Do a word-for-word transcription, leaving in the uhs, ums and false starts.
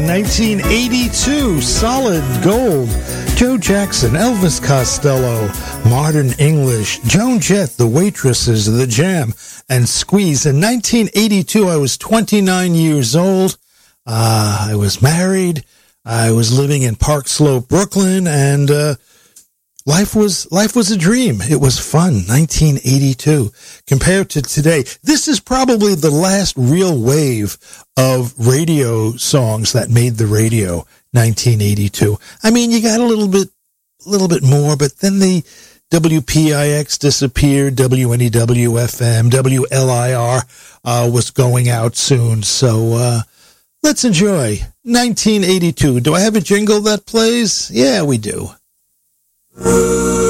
nineteen eighty-two, Solid Gold, Joe Jackson, Elvis Costello, Modern English, Joan Jett, The Waitresses, The Jam, and Squeeze. In nineteen eighty-two, I was twenty-nine years old. Uh, I was married. I was living in Park Slope, Brooklyn, and uh, life was life was a dream. It was fun. nineteen eighty-two. Compared to today, this is probably the last real wave of radio songs that made the radio. nineteen eighty-two. I mean, you got a little bit, a little bit more, but then the W P I X disappeared. W N E W F M, W L I R uh, was going out soon. So uh, let's enjoy nineteen eighty-two. Do I have a jingle that plays? Yeah, we do.